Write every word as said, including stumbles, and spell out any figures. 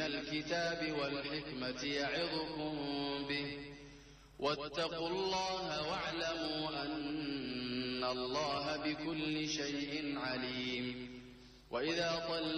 الكتاب والحكمة يعظكم به واتقوا الله واعلموا أن الله بكل شيء عليم. وإذا طلقتم